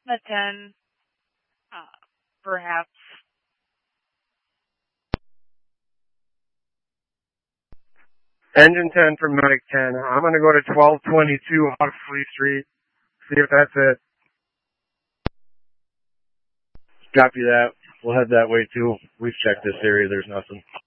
Cessna 10, perhaps. Engine 10 from Medic 10. I'm going to go to 1222 Hawksley Street. See if that's it. Copy that. We'll head that way too. We've checked this area. There's nothing.